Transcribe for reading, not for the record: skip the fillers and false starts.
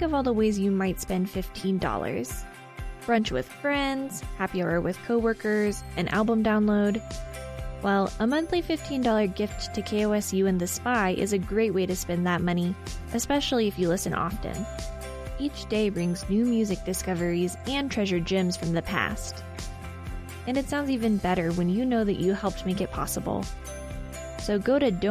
of all the ways you might spend $15. Brunch with friends, happy hour with coworkers, an album download. Well, a monthly $15 gift to KOSU and The Spy is a great way to spend that money, especially if you listen often. Each day brings new music discoveries and treasured gems from the past. And it sounds even better when you know that you helped make it possible. So go to